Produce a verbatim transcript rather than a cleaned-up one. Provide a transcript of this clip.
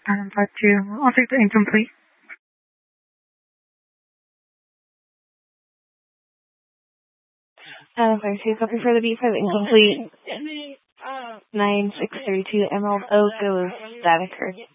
Adam five two. I'll take the incomplete. Adam five two, copy for the B five incomplete. nine six three two Emerald Oak goes static.